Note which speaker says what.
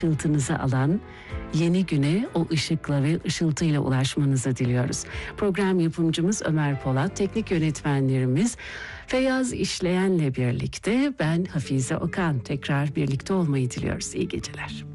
Speaker 1: ışıltınızı alan yeni güne o ışıkla ve ışıltıyla ulaşmanızı diliyoruz. Program yapımcımız Ömer Polat, teknik yönetmenlerimiz Feyyaz İşleyen'le birlikte ben Hafize Okan. Tekrar birlikte olmayı diliyoruz. İyi geceler.